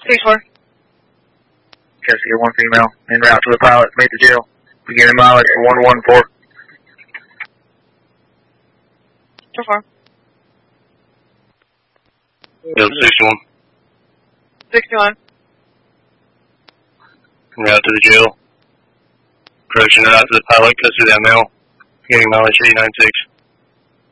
6-4. Cassie, 1 female, en route to the pilot, made the jail. Beginning mileage 114. 4-4. Bill 61. 61. En route to the jail. Approaching out to the pilot, custody that male. Beginning mileage 896.